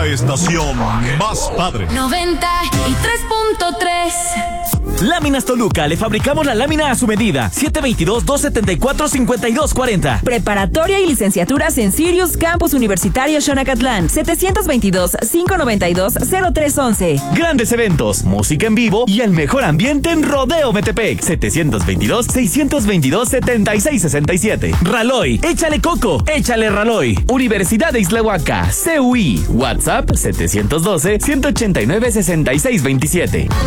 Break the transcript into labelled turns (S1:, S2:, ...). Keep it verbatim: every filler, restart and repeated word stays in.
S1: estación más padre.
S2: noventa y tres punto tres.
S3: Láminas Toluca, le fabricamos la lámina a su medida. siete dos dos, dos siete cuatro, cinco dos cuatro cero.
S4: Preparatoria y licenciaturas en Sirius Campus Universitario Xonacatlán. setecientos veintidós, quinientos noventa y dos, cero tres once.
S3: Grandes eventos, música en vivo y el mejor ambiente en Rodeo Metepec. setecientos veintidós, seiscientos veintidós, setenta y seis sesenta y siete. Raloy, échale coco, échale Raloy. Universidad de Islahuaca, C U I. WhatsApp setecientos doce, ciento ochenta y nueve, sesenta y seis veintisiete.